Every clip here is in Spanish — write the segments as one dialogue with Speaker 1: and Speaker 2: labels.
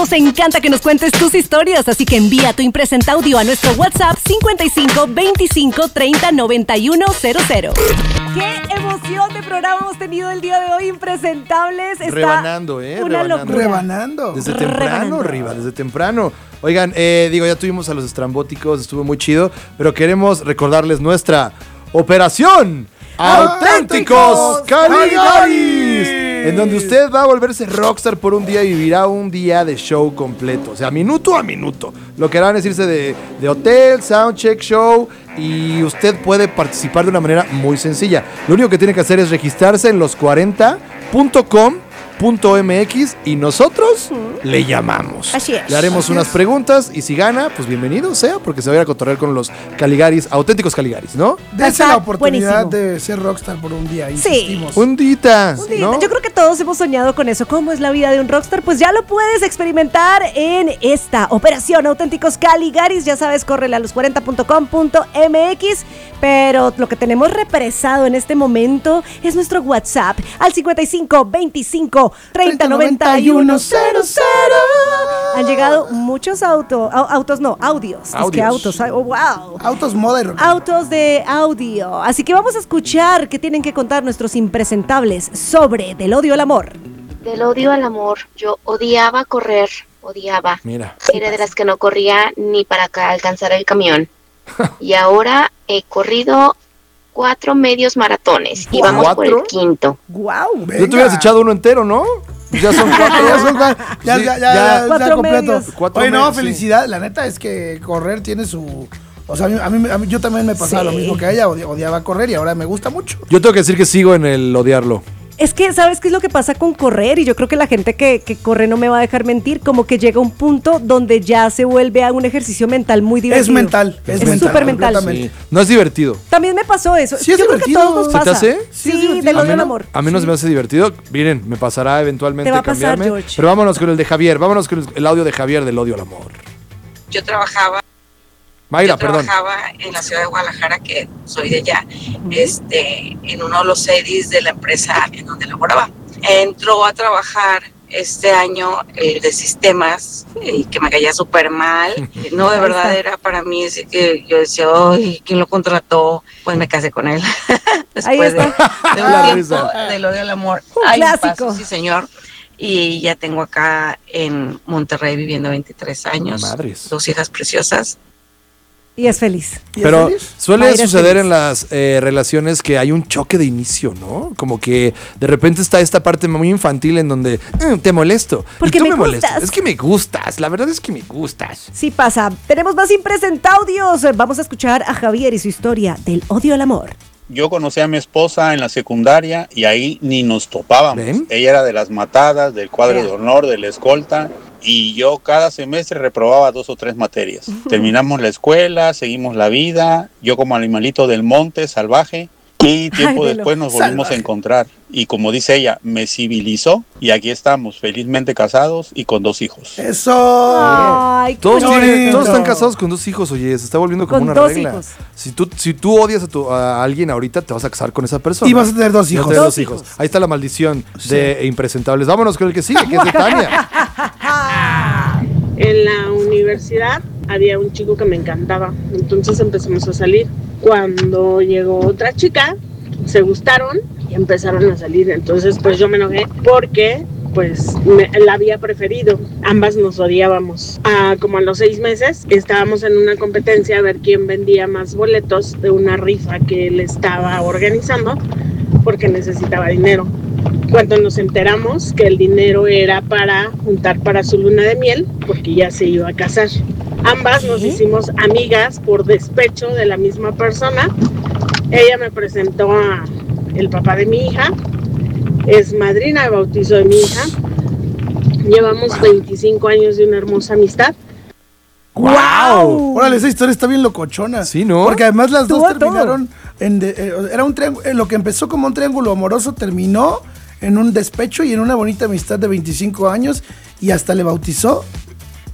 Speaker 1: Nos encanta que nos cuentes tus historias, así que envía tu impresenta audio a nuestro WhatsApp 55 25 30 91 00. ¡Qué emoción de programa hemos tenido el día de hoy, impresentables! Está
Speaker 2: rebanando,
Speaker 1: una locura.
Speaker 3: Rebanando.
Speaker 2: Desde temprano, Riva, desde temprano. Oigan, ya tuvimos a los estrambóticos, estuvo muy chido, pero queremos recordarles nuestra operación Auténticos Caligaris, en donde usted va a volverse rockstar por un día y vivirá un día de show completo, o sea, minuto a minuto. Lo que harán es irse de hotel, soundcheck, show, y usted puede participar de una manera muy sencilla. Lo único que tiene que hacer es registrarse en los40.com.mx y nosotros le llamamos.
Speaker 1: Así es.
Speaker 2: Le haremos unas preguntas y si gana, pues bienvenido sea, porque se va a ir a cotorrear con los Caligaris, auténticos Caligaris, ¿no?
Speaker 3: Dese la oportunidad
Speaker 1: buenísimo
Speaker 3: de ser rockstar por un día.
Speaker 1: Sí.
Speaker 3: Insistimos.
Speaker 2: Un dita,
Speaker 1: Un día.
Speaker 2: ¿no?
Speaker 1: Yo creo que todos hemos soñado con eso. ¿Cómo es la vida de un rockstar? Pues ya lo puedes experimentar en esta operación Auténticos Caligaris. Ya sabes, córrele a los40.com.mx. Pero lo que tenemos represado en este momento es nuestro WhatsApp al 55 25 30 91 00. Han llegado muchos audios. Es que autos. Oh, wow.
Speaker 3: Autos moda y rock.
Speaker 1: Autos de audio. Así que vamos a escuchar qué tienen que contar nuestros impresentables sobre Del odio al amor.
Speaker 4: Del odio al amor. Yo odiaba correr, odiaba.
Speaker 2: Mira.
Speaker 4: Era de las que no corría ni para acá alcanzar el camión. Y ahora he corrido 4 medios maratones y vamos por el 5º.
Speaker 1: ¡Wow!
Speaker 2: Yo te hubieras echado uno entero, ¿no? Ya son 4.
Speaker 3: Ya
Speaker 1: 4
Speaker 3: completo.
Speaker 1: medios.
Speaker 3: Oye, no,
Speaker 2: medios,
Speaker 3: felicidad. La neta es que correr tiene su... O sea, a mí yo también me pasaba lo mismo que a ella. Odiaba correr y ahora me gusta mucho.
Speaker 2: Yo tengo que decir que sigo en el odiarlo.
Speaker 1: Es que, ¿sabes qué es lo que pasa con correr? Y yo creo que la gente que corre no me va a dejar mentir, como que llega un punto donde ya se vuelve a un ejercicio mental muy divertido.
Speaker 3: Es mental.
Speaker 1: Es súper mental.
Speaker 3: completamente.
Speaker 2: Sí. No es divertido.
Speaker 1: También me pasó eso.
Speaker 3: Sí, es
Speaker 1: yo creo que a
Speaker 3: divertido.
Speaker 1: todos nos
Speaker 2: ¿Se te
Speaker 1: pasa.
Speaker 2: hace?
Speaker 3: Sí, es
Speaker 1: Sí,
Speaker 3: divertido.
Speaker 1: del
Speaker 2: A
Speaker 1: odio
Speaker 2: mí
Speaker 1: al
Speaker 2: no-
Speaker 1: amor.
Speaker 2: A mí no se me hace divertido. Miren, me pasará eventualmente
Speaker 1: Te va a pasar,
Speaker 2: cambiarme.
Speaker 1: George.
Speaker 2: Pero vámonos con el de Javier. Vámonos con el audio de Javier del odio al amor.
Speaker 5: Yo trabajaba en la ciudad de Guadalajara, que soy de allá, en uno de los sedis de la empresa en donde laboraba. Entró a trabajar este año de sistemas y que me caía súper mal. No, de verdad era para mí, así que yo decía, ay, ¿quién lo contrató? Pues me casé con él.
Speaker 1: Ahí
Speaker 5: Después de
Speaker 1: está.
Speaker 5: un
Speaker 2: La
Speaker 5: tiempo
Speaker 2: risa.
Speaker 5: del odio al amor.
Speaker 1: Un
Speaker 5: Hay
Speaker 1: clásico.
Speaker 5: paso, sí, señor. Y ya tengo acá en Monterrey viviendo 23 años.
Speaker 2: Madres.
Speaker 5: 2 hijas preciosas.
Speaker 1: Y es feliz.
Speaker 3: ¿Y es
Speaker 2: Pero
Speaker 3: feliz?
Speaker 2: suele
Speaker 1: Mayra es
Speaker 2: suceder
Speaker 1: feliz.
Speaker 2: en las relaciones que hay un choque de inicio, ¿no? Como que de repente está esta parte muy infantil en donde te molesto.
Speaker 1: Porque
Speaker 2: y tú
Speaker 1: me
Speaker 2: me molestas.
Speaker 1: gustas.
Speaker 2: Es que me gustas. La verdad es que me gustas.
Speaker 1: Sí pasa. Tenemos más impresentaudios. Vamos a escuchar a Javier y su historia del odio al amor.
Speaker 6: Yo conocí a mi esposa en la secundaria y ahí ni nos topábamos.
Speaker 2: ¿Ven?
Speaker 6: Ella era de las matadas, del cuadro de honor, de la escolta, y yo cada semestre reprobaba 2 o 3 materias. Terminamos la escuela, seguimos la vida, yo como animalito del monte, salvaje, y tiempo
Speaker 1: Ay,
Speaker 6: después nos volvimos
Speaker 3: salvaje.
Speaker 6: a encontrar. Y como dice ella, me civilizó y aquí estamos, felizmente casados y con 2 hijos.
Speaker 3: Eso.
Speaker 1: Ay, qué
Speaker 2: Todos,
Speaker 1: bonito.
Speaker 2: todos están casados con 2 hijos, oye, se está volviendo como
Speaker 1: Con
Speaker 2: una
Speaker 1: 2
Speaker 2: regla.
Speaker 1: hijos.
Speaker 2: Si tú odias a alguien ahorita, te vas a casar con esa persona.
Speaker 3: Y vas a tener 2
Speaker 2: Y vas a
Speaker 3: hijos.
Speaker 2: tener 2
Speaker 1: Dos
Speaker 2: hijos.
Speaker 1: hijos.
Speaker 2: Ahí está la maldición de impresentables. Vámonos con el que sigue, que es de Tania.
Speaker 7: En la universidad había un chico que me encantaba, entonces empezamos a salir. Cuando llegó otra chica, se gustaron y empezaron a salir. Entonces pues yo me enojé porque pues la había preferido. Ambas nos odiábamos. Como a los 6 meses estábamos en una competencia a ver quién vendía más boletos de una rifa que él estaba organizando porque necesitaba dinero. Cuando nos enteramos que el dinero era para juntar para su luna de miel, porque ya se iba a casar. Ambas nos hicimos amigas por despecho de la misma persona. Ella me presentó a el papá de mi hija, es madrina de bautizo de mi hija. Llevamos 25 años de una hermosa amistad.
Speaker 2: ¡Wow!
Speaker 3: Órale, esa historia está bien locochona.
Speaker 2: Sí, ¿no?
Speaker 3: Porque además las dos
Speaker 1: Tuvo
Speaker 3: terminaron era un triángulo, lo que empezó como un triángulo amoroso terminó en un despecho y en una bonita amistad de 25 años y hasta le bautizó.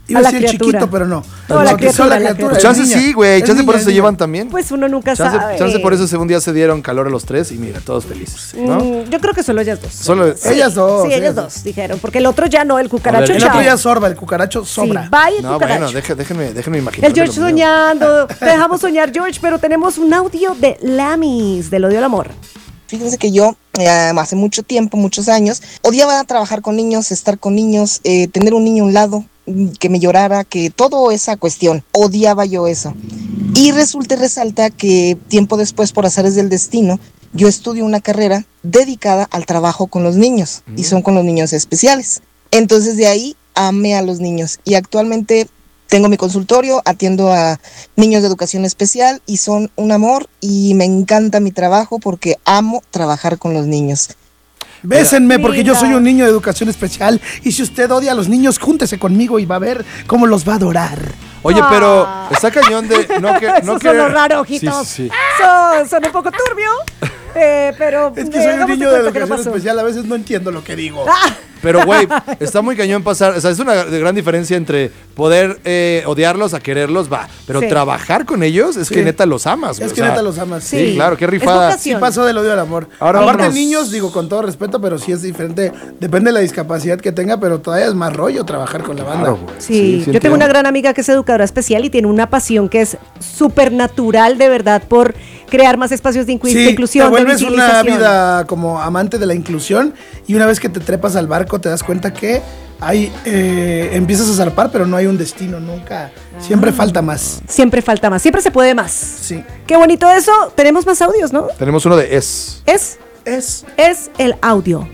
Speaker 3: Iba a decir chiquito, pero no.
Speaker 1: No, la criatura.
Speaker 2: Pues chance sí, güey. Chance por eso se llevan también.
Speaker 1: Pues uno nunca sabe.
Speaker 2: Chance por eso un día se dieron calor a los tres y mira, todos felices, ¿no?
Speaker 1: Yo creo que solo ellas dos.
Speaker 2: Sí.
Speaker 3: Ellas dos.
Speaker 1: Sí, ellas dos dijeron. Porque el otro ya no, el cucaracho.
Speaker 3: El otro ya sorba, el cucaracho sobra.
Speaker 1: Sí, bye,
Speaker 2: No,
Speaker 1: cucaracho.
Speaker 2: bueno, déjenme imaginar.
Speaker 1: El George soñando. Te dejamos soñar, George, pero tenemos un audio de Lamis, del odio al amor.
Speaker 8: Fíjense que yo hace mucho tiempo, muchos años, odiaba trabajar con niños, estar con niños, tener un niño a un lado, que me llorara, que toda esa cuestión, odiaba yo eso. Y resalta que tiempo después, por azares del destino, yo estudio una carrera dedicada al trabajo con los niños, y son con los niños especiales. Entonces de ahí amé a los niños, y actualmente tengo mi consultorio, atiendo a niños de educación especial y son un amor y me encanta mi trabajo porque amo trabajar con los niños.
Speaker 3: Bésenme porque yo soy un niño de educación especial y si usted odia a los niños, júntese conmigo y va a ver cómo los va a adorar.
Speaker 2: Oye, pero está cañón de...
Speaker 1: Eso sonó raro, ojitos.
Speaker 2: Sí.
Speaker 1: Son un poco turbio, pero...
Speaker 3: Es que soy un niño de educación especial, a veces no entiendo lo que digo.
Speaker 2: Pero, güey, está muy cañón pasar... O sea, es una gran diferencia entre poder odiarlos a quererlos, va. Pero trabajar con ellos es que neta los amas, güey.
Speaker 3: Es que neta los amas.
Speaker 2: Sí, claro, qué rifada.
Speaker 3: Sí pasó del odio al amor.
Speaker 2: Ahora
Speaker 3: aparte
Speaker 2: vámonos.
Speaker 3: niños, digo con todo respeto, pero sí es diferente. Depende de la discapacidad que tenga, pero todavía es más rollo trabajar con la banda.
Speaker 2: Claro, güey.
Speaker 1: Sí, yo tengo una gran amiga que es educadora especial y tiene una pasión que es súper natural, de verdad, por crear más espacios de inclusión.
Speaker 3: Te vuelves
Speaker 1: de
Speaker 3: una vida como amante de la inclusión y una vez que te trepas al barco te das cuenta que hay, empiezas a zarpar, pero no hay un destino nunca. Siempre falta más.
Speaker 1: Siempre falta más, siempre se puede más.
Speaker 3: Sí.
Speaker 1: Qué bonito eso. Tenemos más audios, ¿no?
Speaker 2: Tenemos uno de Es.
Speaker 1: Es el audio.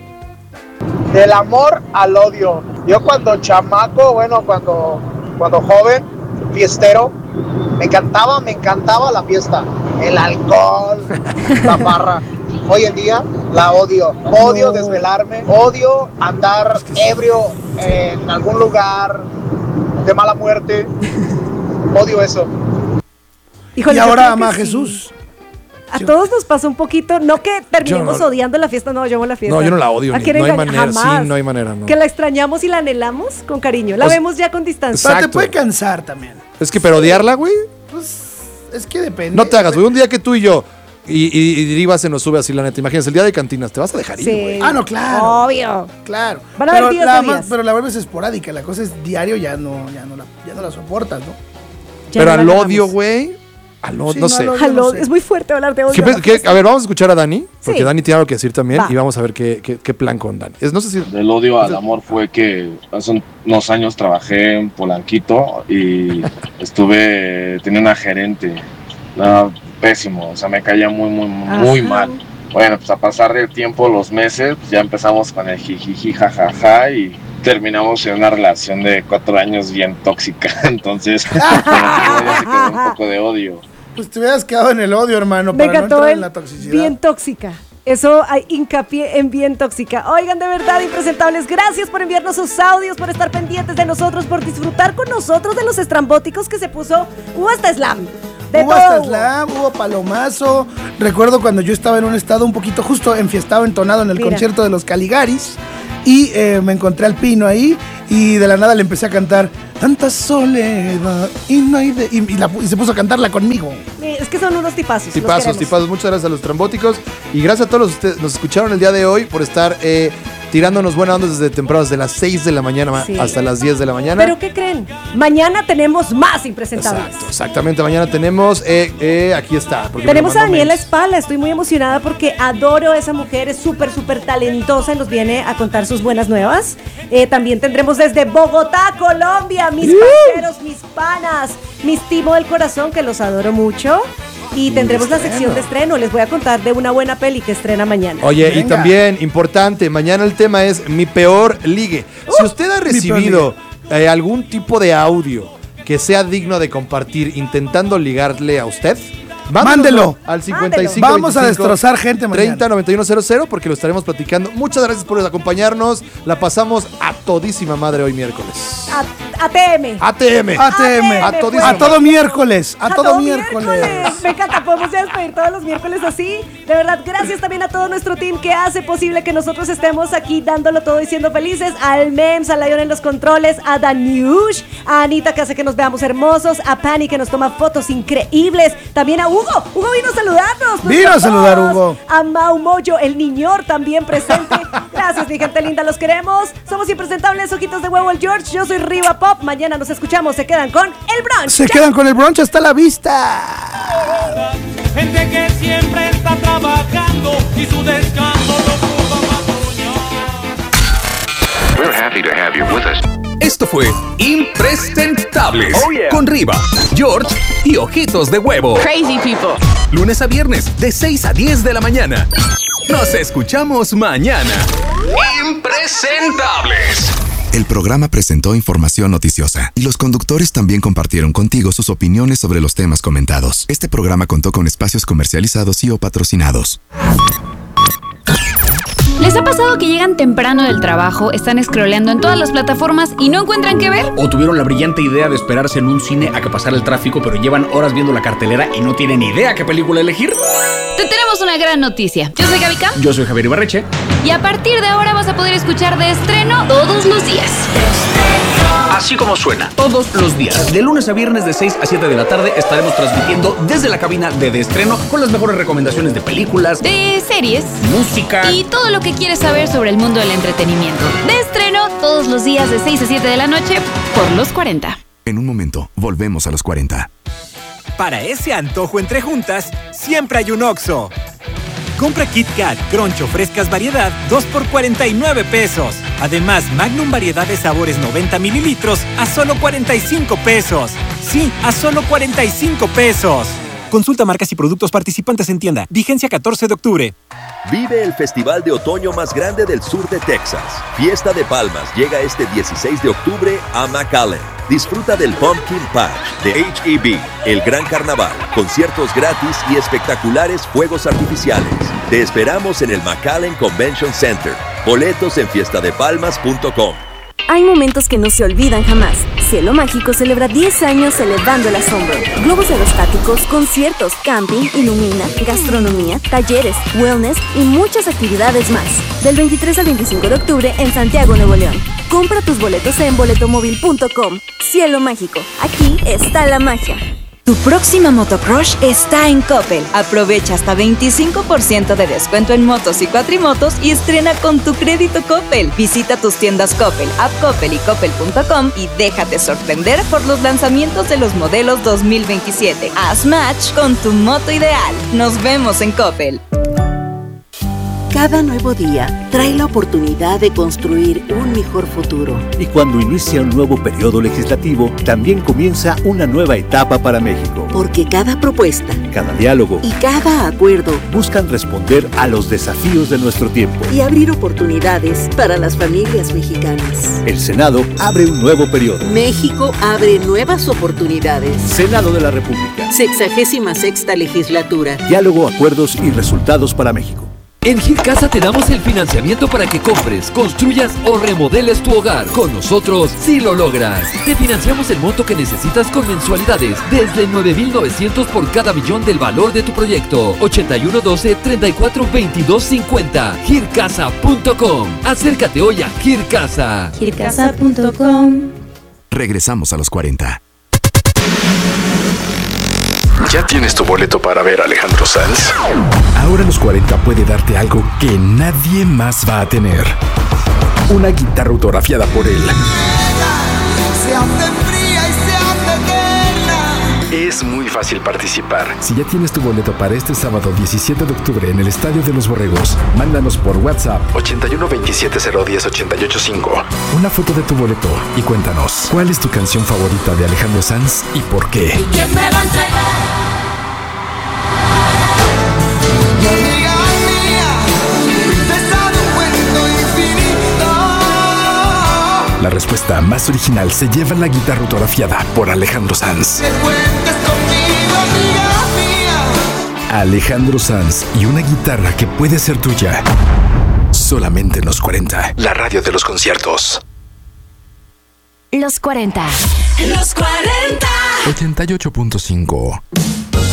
Speaker 9: Del amor al odio. Yo cuando chamaco, cuando joven, fiestero, me encantaba la fiesta, el alcohol, la farra. Hoy en día la odio. Odio desvelarme, odio andar ebrio en algún lugar de mala muerte. Odio eso.
Speaker 1: Híjole,
Speaker 3: y
Speaker 1: yo
Speaker 3: ahora
Speaker 1: creo
Speaker 3: ama a
Speaker 1: que
Speaker 3: Jesús.
Speaker 1: A todos nos pasa un poquito, no que terminemos odiando la fiesta, no, yo amo la fiesta.
Speaker 2: No, yo no la odio,
Speaker 1: ¿A quién
Speaker 2: no hay
Speaker 1: engañar?
Speaker 2: manera,
Speaker 1: Jamás.
Speaker 2: sí, no hay manera, no.
Speaker 1: Que la extrañamos y la anhelamos con cariño, la vemos ya con distancia.
Speaker 3: Pero te puede cansar también.
Speaker 2: Es que, pero odiarla, güey,
Speaker 3: Pues es que depende.
Speaker 2: no te hagas, güey. Un día que tú y yo y Riva se nos sube así, la neta. Imagínate, el día de cantinas, te vas a dejar ir, güey.
Speaker 3: Ah, no, claro.
Speaker 1: Obvio.
Speaker 3: Claro.
Speaker 1: Van a haber días de días.
Speaker 3: Pero la vuelves esporádica, la cosa es diario, ya no la soportas, ¿no?
Speaker 2: Pero al odio, güey.
Speaker 3: Sí,
Speaker 2: no sé.
Speaker 3: no sé.
Speaker 1: Es muy fuerte hablar de odio.
Speaker 2: A ver, vamos a escuchar a Dani, porque
Speaker 1: Sí.
Speaker 2: Dani tiene algo que decir también
Speaker 1: Va.
Speaker 2: y vamos a ver qué plan con Dani. No sé si...
Speaker 10: Del odio al amor fue que hace unos años trabajé en Polanquito y tenía una gerente, pésimo, o sea, me caía muy mal. Bueno, pues a pasar del tiempo, los meses, pues ya empezamos con el jijiji, jajaja y terminamos en una relación de 4 años bien tóxica, entonces como que ya se quedó un poco de odio.
Speaker 3: Pues te hubieras quedado en el odio, hermano,
Speaker 1: Me
Speaker 3: para no
Speaker 1: encantó
Speaker 3: entrar
Speaker 1: el
Speaker 3: en la toxicidad.
Speaker 1: bien tóxica. Eso hay hincapié en bien tóxica. Oigan, de verdad, impresentables. Gracias por enviarnos sus audios, por estar pendientes de nosotros, por disfrutar con nosotros de los estrambóticos que se puso. Hubo hasta slam.
Speaker 3: Hubo hasta slam, hubo palomazo. Recuerdo cuando yo estaba en un estado un poquito justo enfiestado, entonado en el concierto de los Caligaris. Y me encontré al Pino ahí y de la nada le empecé a cantar Tanta soledad y no hay y se puso a cantarla conmigo.
Speaker 1: Es que son unos tipazos.
Speaker 2: Tipazos. Muchas gracias a los trambóticos y gracias a todos los que ustedes nos escucharon el día de hoy por estar tirándonos buena onda desde temprano, desde las 6 de la mañana hasta las 10 de la mañana.
Speaker 1: ¿Pero qué creen? Mañana tenemos más impresentables.
Speaker 2: Exactamente, mañana tenemos, aquí está.
Speaker 1: Tenemos a Daniela Espala, estoy muy emocionada porque adoro a esa mujer, es súper talentosa y nos viene a contar sus buenas nuevas. También tendremos desde Bogotá, Colombia, mis parceros, mis panas, mis timo del corazón, que los adoro mucho. Y tendremos la sección de estreno. Les voy a contar de una buena peli que estrena mañana.
Speaker 2: Oye, y también, importante, mañana el tema es mi peor ligue. Si usted ha recibido algún tipo de audio que sea digno de compartir intentando ligarle a usted, mándelo al 55.
Speaker 3: Vamos a destrozar gente mañana.
Speaker 2: 30-9100 porque lo estaremos platicando. Muchas gracias por acompañarnos. La pasamos a todísima madre hoy miércoles.
Speaker 1: ATM.
Speaker 3: A todo miércoles. A todo miércoles.
Speaker 1: Me encanta, podemos ya despedir todos los miércoles así. De verdad, gracias también a todo nuestro team que hace posible que nosotros estemos aquí dándolo todo y siendo felices. Al Mems, a Lion en los controles, a Daniush, a Anita que hace que nos veamos hermosos, a Pani que nos toma fotos increíbles, también a Hugo. Hugo vino a saludarnos.
Speaker 3: Vino a saludar, Hugo.
Speaker 1: A Mau Moyo, el niñor también presente. Gracias, mi gente linda, los queremos. Somos impresentables, ojitos de huevo, el George. Yo soy Riva Pop. Mañana nos escuchamos. Se quedan con el brunch.
Speaker 3: Se quedan con el brunch. Hasta la vista.
Speaker 11: Gente que siempre está trabajando y su descanso lo ocupa para soñar.
Speaker 12: We're happy to have you with us.
Speaker 13: Esto fue Impresentables con Riva, George y Ojitos de Huevo.
Speaker 14: Crazy people.
Speaker 13: Lunes a viernes de 6 a 10 de la mañana. Nos escuchamos mañana. Impresentables.
Speaker 15: El programa presentó información noticiosa y los conductores también compartieron contigo sus opiniones sobre los temas comentados. Este programa contó con espacios comercializados y o patrocinados.
Speaker 14: ¿Les ha pasado que llegan temprano del trabajo, están scrolleando en todas las plataformas y no encuentran qué ver?
Speaker 16: ¿O tuvieron la brillante idea de esperarse en un cine a que pasara el tráfico, pero llevan horas viendo la cartelera y no tienen idea qué película elegir?
Speaker 14: Te tenemos una gran noticia. Yo soy Gabica.
Speaker 16: Yo soy Javier Ibarreche.
Speaker 14: Y a partir de ahora vas a poder escuchar De Estreno todos los días.
Speaker 16: Así como suena, todos los días. De lunes a viernes de 6 a 7 de la tarde estaremos transmitiendo desde la cabina de Estreno con las mejores recomendaciones de películas,
Speaker 14: de series,
Speaker 16: música
Speaker 14: y todo lo que quieres saber sobre el mundo del entretenimiento. De Estreno todos los días de 6 a 7 de la noche por los 40.
Speaker 15: En un momento, volvemos a los 40.
Speaker 17: Para ese antojo entre juntas, siempre hay un Oxxo. Compra Kit Kat, Crunch o frescas variedad, 2 por 49 pesos. Además, Magnum variedad de sabores 90 mililitros a solo 45 pesos. Sí, a solo 45 pesos. Consulta marcas y productos participantes en tienda. Vigencia 14 de octubre.
Speaker 18: Vive el festival de otoño más grande del sur de Texas. Fiesta de Palmas llega este 16 de octubre a McAllen. Disfruta del Pumpkin Patch, de H-E-B, el Gran Carnaval, conciertos gratis y espectaculares fuegos artificiales. Te esperamos en el McAllen Convention Center. Boletos en fiestadepalmas.com.
Speaker 19: Hay momentos que no se olvidan jamás. Cielo Mágico celebra 10 años elevando el asombro. Globos aerostáticos, conciertos, camping, ilumina, gastronomía, talleres, wellness y muchas actividades más. Del 23 al 25 de octubre en Santiago, Nuevo León. Compra tus boletos en boletomóvil.com. Cielo Mágico, aquí está la magia.
Speaker 20: Tu próxima motocrush está en Coppel. Aprovecha hasta 25% de descuento en motos y cuatrimotos y estrena con tu crédito Coppel. Visita tus tiendas Coppel, App Coppel y Coppel.com y déjate sorprender por los lanzamientos de los modelos 2027. Haz match con tu moto ideal. Nos vemos en Coppel.
Speaker 21: Cada nuevo día trae la oportunidad de construir un mejor futuro.
Speaker 22: Y cuando inicia un nuevo periodo legislativo, también comienza una nueva etapa para México.
Speaker 21: Porque cada propuesta,
Speaker 22: cada diálogo
Speaker 21: y cada acuerdo
Speaker 22: buscan responder a los desafíos de nuestro tiempo
Speaker 21: y abrir oportunidades para las familias mexicanas.
Speaker 22: El Senado abre un nuevo periodo.
Speaker 21: México abre nuevas oportunidades.
Speaker 22: Senado de la República.
Speaker 21: 66ª legislatura.
Speaker 22: Diálogo, acuerdos y resultados para México.
Speaker 23: En Gil Casa te damos el financiamiento para que compres, construyas o remodeles tu hogar. Con nosotros sí lo logras. Te financiamos el monto que necesitas con mensualidades desde 9,900 por cada millón del valor de tu proyecto. 8112-342250. Gilcasa.com. Acércate hoy a Gil Casa.
Speaker 20: Gilcasa.com.
Speaker 15: Regresamos a los 40.
Speaker 12: ¿Ya tienes tu boleto para ver a Alejandro Sanz?
Speaker 24: Ahora los 40 puede darte algo que nadie más va a tener. Una guitarra autografiada por él.
Speaker 11: Se hace fría y se hace eterna.
Speaker 12: Es muy fácil participar.
Speaker 24: Si ya tienes tu boleto para este sábado 17 de octubre en el Estadio de los Borregos, mándanos por WhatsApp
Speaker 12: 81 27 010 885.
Speaker 24: Una foto de tu boleto y cuéntanos cuál es tu canción favorita de Alejandro Sanz y por qué.
Speaker 11: ¿Y quién me va a entregar?
Speaker 24: La respuesta más original se lleva la guitarra autografiada por Alejandro Sanz. Alejandro Sanz y una guitarra que puede ser tuya. Solamente en los 40.
Speaker 12: La radio de los conciertos.
Speaker 14: Los 40.
Speaker 4: Los 40.
Speaker 24: 88.5.